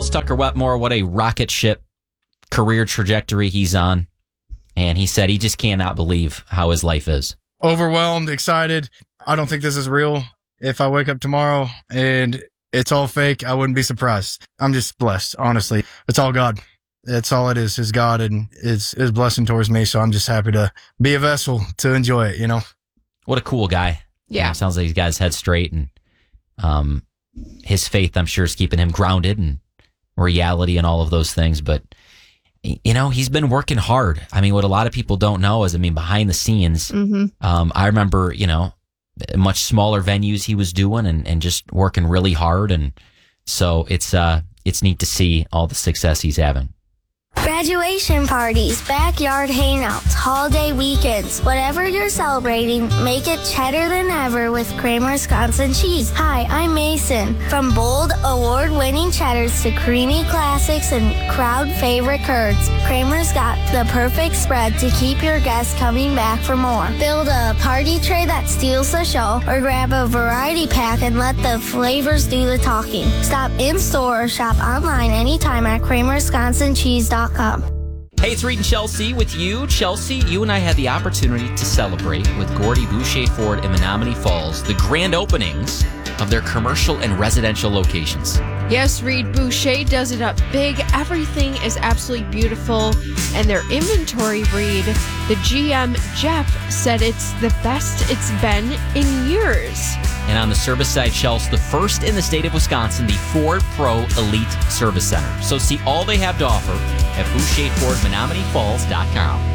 tells Tucker Wetmore what a rocket ship career trajectory he's on. And he said he just cannot believe how his life is. Overwhelmed, excited. I don't think this is real. If I wake up tomorrow and it's all fake, I wouldn't be surprised. I'm just blessed, honestly. It's all God. That's all it is God and his blessing towards me. So I'm just happy to be a vessel to enjoy it, you know. What a cool guy. Yeah. You know, sounds like he's got his head straight, and his faith, I'm sure, is keeping him grounded and reality and all of those things. But, you know, he's been working hard. I mean, what a lot of people don't know is, behind the scenes, I remember, you know, much smaller venues he was doing and just working really hard. And so it's neat to see all the success he's having. Graduation parties, backyard hangouts, holiday weekends, whatever you're celebrating, make it cheddar than ever with Kramer Wisconsin cheese. Hi, I'm Mason. From bold, award-winning cheddars to creamy classics and crowd favorite curds, Kramer's got the perfect spread to keep your guests coming back for more. Build a party tray that steals the show, or grab a variety pack and let the flavors do the talking. Stop in-store or shop online anytime at KramerWisconsinCheese.com. Hey, it's Reed and Chelsea with you. Chelsea, you and I had the opportunity to celebrate with Gordy Boucher Ford in Menominee Falls the grand openings of their commercial and residential locations. Yes, Reed, Boucher does it up big. Everything is absolutely beautiful. And their inventory, Reed, the GM, Jeff, said it's the best it's been in years. And on the service side, Chelsea, the first in the state of Wisconsin, the Ford Pro Elite Service Center. So see all they have to offer at BoucherFordMenomineeFalls.com.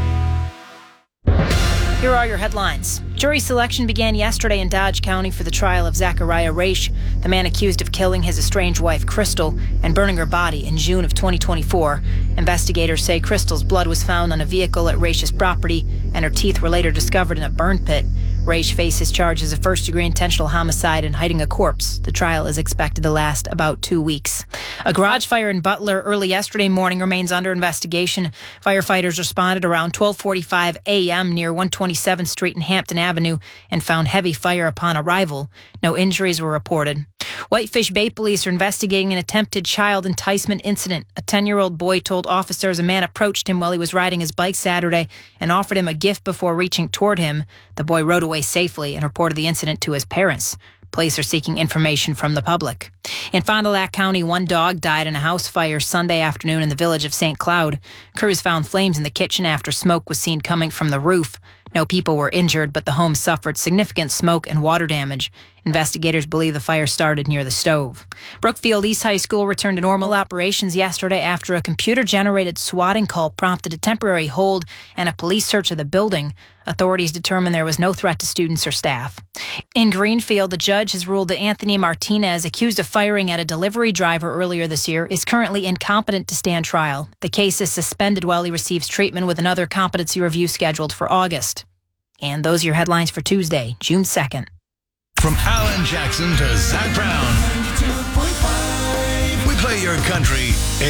Here are your headlines. Jury selection began yesterday in Dodge County for the trial of Zachariah Raish, the man accused of killing his estranged wife, Crystal, and burning her body in June of 2024. Investigators say Crystal's blood was found on a vehicle at Raish's property, and her teeth were later discovered in a burn pit. Raish faces charges of first-degree intentional homicide and hiding a corpse. The trial is expected to last about 2 weeks. A garage fire in Butler early yesterday morning remains under investigation. Firefighters responded around 12:45 a.m. near 127th Street and Hampton Avenue and found heavy fire upon arrival. No injuries were reported. Whitefish Bay police are investigating an attempted child enticement incident. A 10-year-old boy told officers a man approached him while he was riding his bike Saturday and offered him a gift before reaching toward him. The boy rode away safely and reported the incident to his parents. Police are seeking information from the public. In Fond du Lac County, one dog died in a house fire Sunday afternoon in the village of St. Cloud. Crews found flames in the kitchen after smoke was seen coming from the roof. No people were injured, but the home suffered significant smoke and water damage. Investigators believe the fire started near the stove. Brookfield East High School returned to normal operations yesterday after a computer-generated swatting call prompted a temporary hold and a police search of the building. Authorities determined there was no threat to students or staff. In Greenfield, the judge has ruled that Anthony Martinez, accused of firing at a delivery driver earlier this year, is currently incompetent to stand trial. The case is suspended while he receives treatment with another competency review scheduled for August. And those are your headlines for Tuesday, June 2nd. From Alan Jackson to Zach Brown, we play your country